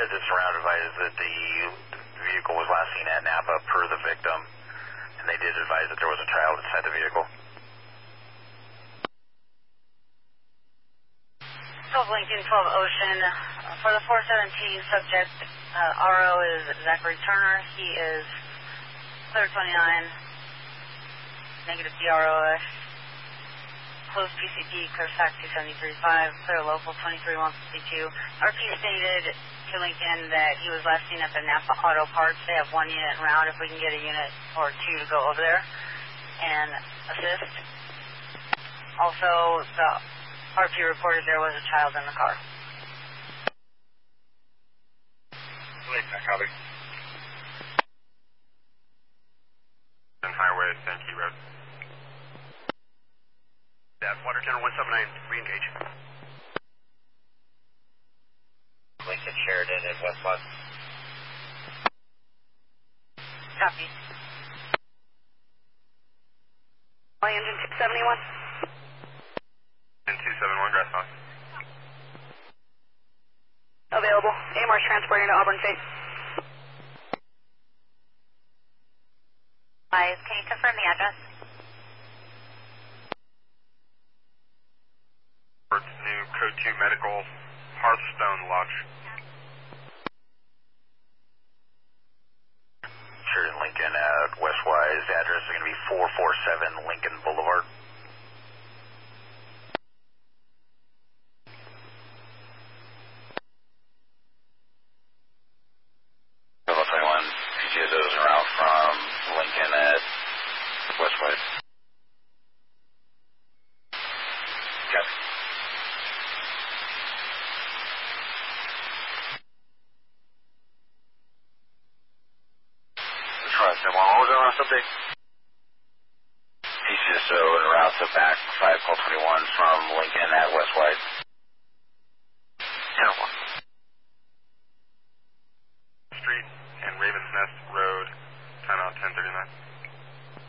unit that's around advised that the vehicle was last seen at Napa per the victim, and they did advise that there was a child inside the vehicle. 12 Lincoln, 12 Ocean. For the 417 subject, RO is Zachary Turner. He is clear 29, negative DROS. Closed PCP, clear fact 273.5, clear local 23-152. RP stated to Lincoln that he was last seen at the Napa Auto Parts. They have one unit en route. If we can get a unit or two to go over there and assist. Also, the RP reported there was a child in the car. Copy. Highway, thank you, Road. Water Channel 179, re-engage. Lincoln Sheridan at Westmont. Copy. Engine 271. Engine 271, Grasshouse. Available. AMR's transporting to Auburn Face. Can you confirm the address? New Code 2 Medical, Hearthstone Lodge. Sheridan Lincoln at Westwise. The address is going to be 447 Lincoln Boulevard. Level 21, PGSOs en route from Lincoln at Westwise. Copy. What was our last update? PCSO en route to back 51221 from Lincoln at Westwide.